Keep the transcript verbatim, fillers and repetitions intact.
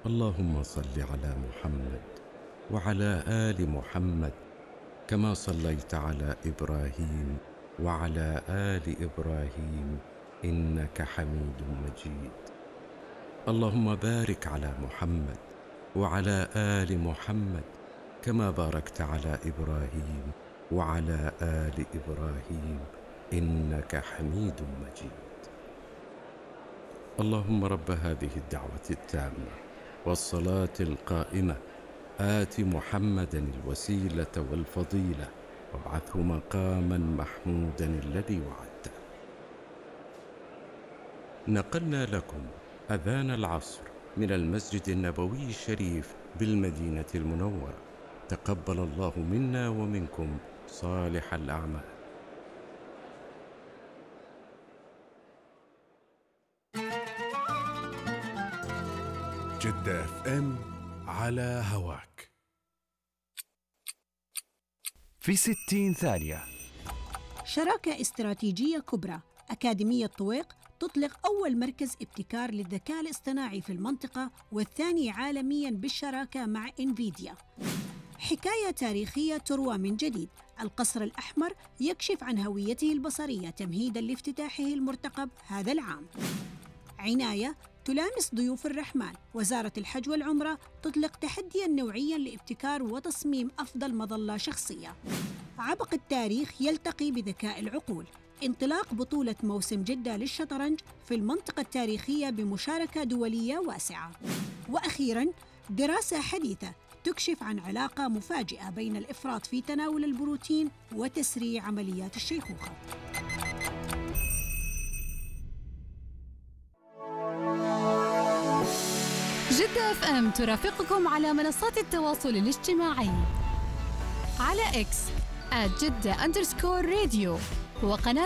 اللهم صل على محمد وعلى آل محمد كما صليت على إبراهيم وعلى آل إبراهيم إنك حميد مجيد. اللهم بارك على محمد وعلى آل محمد كما باركت على إبراهيم وعلى آل إبراهيم إنك حميد مجيد. اللهم رب هذه الدعوة التامة والصلاة القائمة آت محمدا الوسيلة والفضيلة وابعثه مقاما محمودا الذي وعدته. نقلنا لكم أذان العصر من المسجد النبوي الشريف بالمدينة المنورة. تقبل الله منا ومنكم صالح الأعمال. جدة اف ام على هواك في ستين ثانية. شراكة استراتيجية كبرى. أكاديمية طويق تطلق أول مركز ابتكار للذكاء الاصطناعي في المنطقة والثاني عالمياً بالشراكة مع إنفيديا. حكاية تاريخية تروى من جديد. القصر الأحمر يكشف عن هويته البصرية تمهيداً لافتتاحه المرتقب هذا العام. عناية تلامس ضيوف الرحمن. وزارة الحج والعمرة تطلق تحدياً نوعياً لابتكار وتصميم أفضل مظلة شخصية. عبق التاريخ يلتقي بذكاء العقول. انطلاق بطولة موسم جدة للشطرنج في المنطقة التاريخية بمشاركة دولية واسعة. وأخيراً دراسة حديثة تكشف عن علاقة مفاجئة بين الإفراط في تناول البروتين وتسريع عمليات الشيخوخة. جدة اف ام ترافقكم على منصات التواصل الاجتماعي على اكس آت جدة أندرسكور راديو وقناة